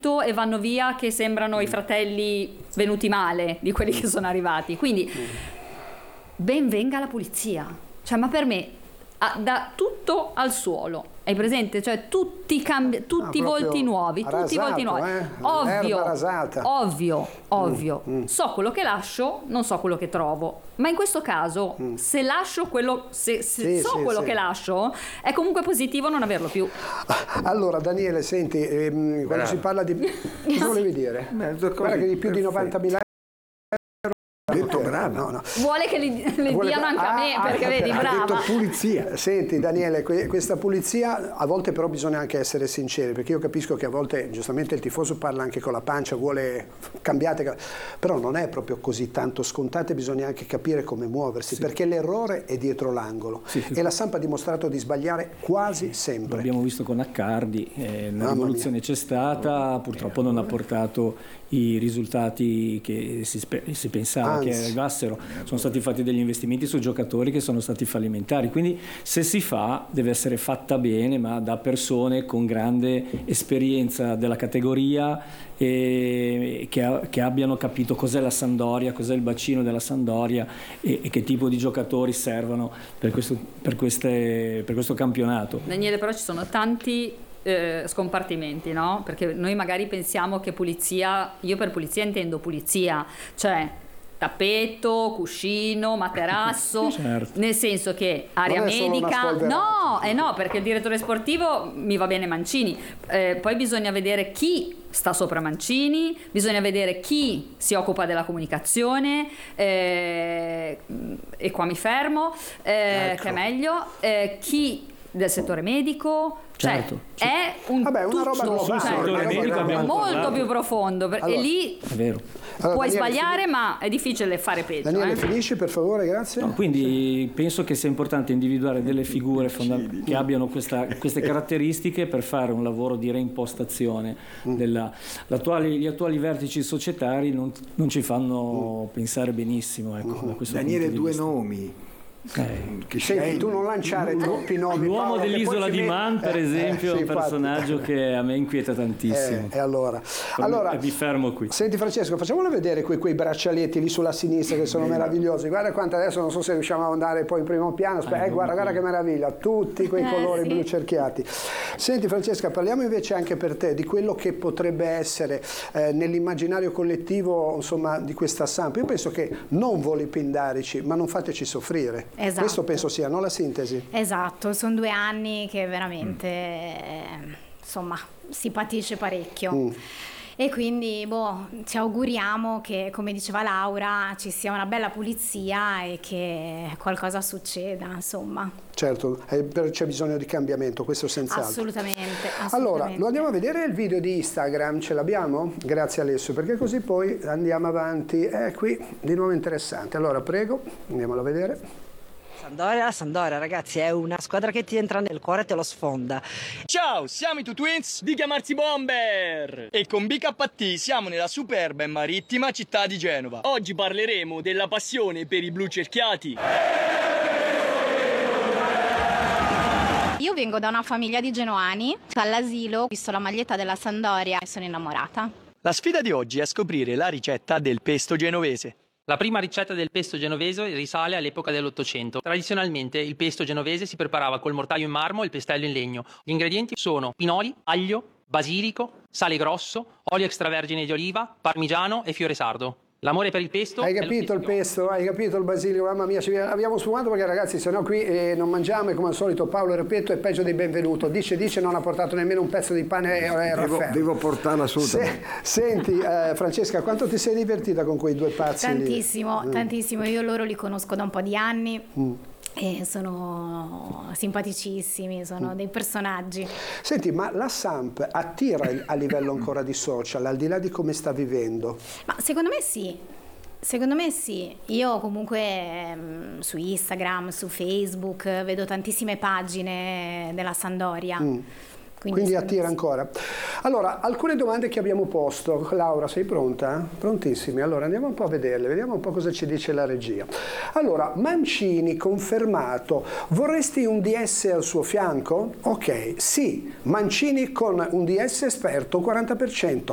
e vanno via che sembrano i fratelli venuti male di quelli che sono arrivati. Quindi ben venga la pulizia, cioè, ma per me da tutto al suolo, hai presente? Cioè tutti i volti nuovi, rasato, tutti i volti nuovi. Ovvio. So quello che lascio, non so quello che trovo, ma in questo caso se lascio quello, quello che lascio, è comunque positivo non averlo più. Allora Daniele, senti, quando si parla di... Cosa volevi dire? Guarda che di più di 90.000 bravo. Vuole che le diano anche a me, perché vedi, brava. Ha detto pulizia. Senti Daniele, questa pulizia a volte però bisogna anche essere sinceri, perché io capisco che a volte giustamente il tifoso parla anche con la pancia, vuole cambiate, però non è proprio così tanto scontato e bisogna anche capire come muoversi, perché l'errore è dietro l'angolo e la Samp ha dimostrato di sbagliare quasi sempre. L'abbiamo visto con Accardi, una rivoluzione c'è stata, purtroppo non ha portato i risultati che si pensava che arrivassero. Sono stati fatti degli investimenti su giocatori che sono stati fallimentari, quindi se si fa deve essere fatta bene, ma da persone con grande esperienza della categoria e che abbiano capito cos'è la Sampdoria, cos'è il bacino della Sampdoria e che tipo di giocatori servono per questo campionato. Daniele, però ci sono tanti scompartimenti, no? Perché noi magari pensiamo che pulizia, io per pulizia intendo pulizia, cioè tappeto, cuscino, materasso, certo. Nel senso che area medica, no, perché il direttore sportivo mi va bene Mancini, poi bisogna vedere chi sta sopra Mancini, bisogna vedere chi si occupa della comunicazione, e qua mi fermo, che è meglio, chi del settore medico, certo. Cioè è una roba globale, molto più profondo, allora, e lì è vero. Puoi sbagliare, ma è difficile fare peggio. Daniele, finisci per favore, grazie. No, quindi penso che sia importante individuare delle figure che abbiano queste caratteristiche per fare un lavoro di reimpostazione. Gli attuali vertici societari non ci fanno pensare benissimo. Ecco, da questo Daniele, punto di due vista. nomi. Senti, tu non lanciare troppi nomi. L'uomo dell'isola di Man, per esempio, è un personaggio che a me inquieta tantissimo. E allora vi fermo qui. Senti Francesco, facciamolo vedere quei braccialetti lì sulla sinistra che sono meravigliosi. Guarda quanto adesso non so se riusciamo ad andare poi in primo piano. Guarda che meraviglia, tutti quei colori blu cerchiati. Senti Francesca, parliamo invece anche per te di quello che potrebbe essere nell'immaginario collettivo, insomma, di questa Samp. Io penso che non volipindarici, ma non fateci soffrire. Esatto. Questo penso sia, no, la sintesi? Esatto, sono 2 anni che veramente insomma si patisce parecchio. E quindi ci auguriamo che, come diceva Laura, ci sia una bella pulizia e che qualcosa succeda, insomma. Certo, c'è bisogno di cambiamento, questo senz'altro. Assolutamente. Allora, lo andiamo a vedere il video di Instagram, ce l'abbiamo? Grazie Alessio, perché così poi andiamo avanti. Qui di nuovo interessante. Allora, prego, andiamolo a vedere. Sampdoria ragazzi è una squadra che ti entra nel cuore e te lo sfonda. Ciao, siamo i Two Twins di chiamarsi Bomber e con BKT siamo nella superba e marittima città di Genova. Oggi parleremo della passione per i blu cerchiati. Io vengo da una famiglia di genuani, all'asilo ho visto la maglietta della Sampdoria e sono innamorata. La sfida di oggi è scoprire la ricetta del pesto genovese. La prima ricetta del pesto genovese risale all'epoca dell'Ottocento. Tradizionalmente il pesto genovese si preparava col mortaio in marmo e il pestello in legno. Gli ingredienti sono pinoli, aglio, basilico, sale grosso, olio extravergine di oliva, parmigiano e fiore sardo. L'amore per il pesto. Hai capito il pesto? Hai capito il basilico? Mamma mia, abbiamo sfumato perché ragazzi, se no qui non mangiamo e come al solito Paolo Repetto è peggio di benvenuto. Dice, non ha portato nemmeno un pezzo di pane e raffermo. Devo portarla su. Senti, Francesca, quanto ti sei divertita con quei 2 pazzi? Tantissimo. Io loro li conosco da un po' di anni. E sono simpaticissimi, sono dei personaggi. Senti, ma la Samp attira a livello ancora di social, al di là di come sta vivendo? Ma secondo me sì. Io comunque su Instagram, su Facebook vedo tantissime pagine della Sampdoria. Quindi attira ancora. Allora, alcune domande che abbiamo posto. Laura, sei pronta? Prontissimi. Allora, andiamo un po' a vederle, vediamo un po' cosa ci dice la regia. Allora, Mancini confermato. Vorresti un DS al suo fianco? Ok, sì. Mancini con un DS esperto 40%.